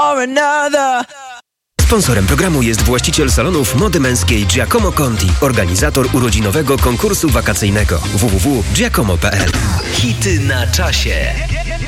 or another. Sponsorem programu jest właściciel salonów mody męskiej Giacomo Conti, organizator urodzinowego konkursu wakacyjnego www.giacomo.pl. Hity na czasie.